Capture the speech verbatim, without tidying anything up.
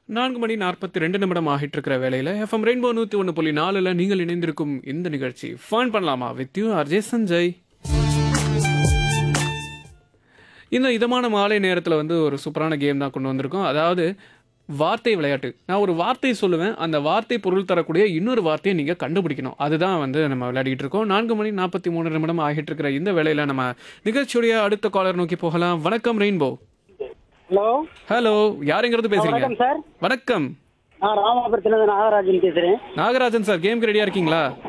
நான்கு மணி நாற்பத்தி ரெண்டு நிமிடம் ஆகிட்டு இருக்கிற வேலையில் எஃப்எம் ரெயின்போ நூற்றி ஒன்று புள்ளி நாலில் நீங்கள் இணைந்திருக்கும் இந்த நிகழ்ச்சி ஃபன் பண்ணலாமா வித் யூ ஆர்ஜே சஞ்சய். இந்த இதமான மாலை நேரத்தில் வந்து ஒரு சூப்பரான கேம் தான் கொண்டு வந்திருக்கோம். அதாவது வார்த்தை விளையாட்டு. நான் ஒரு வார்த்தை சொல்லுவேன், அந்த வார்த்தை பொருள் தரக்கூடிய இன்னொரு வார்த்தையை நீங்கள் கண்டுபிடிக்கணும். அதுதான் வந்து நம்ம விளையாடிட்டு இருக்கோம். நான்கு மணி நாற்பத்தி மூணு நிமிடம் ஆகிட்டு இருக்கிற இந்த வேலையில் நம்ம நிகழ்ச்சியுடைய அடுத்த காலர் நோக்கி போகலாம். வணக்கம் ரெயின்போ. ஹலோ ஹலோ, யாருங்கிறது பேசுறீங்க? வணக்கம் சார். வணக்கம். நான் ராமாபுரத்துல இருந்து நாகராஜன் பேசுறேன். நாகராஜன் சார், கேமுக்கு ரெடியா இருக்கீங்களா?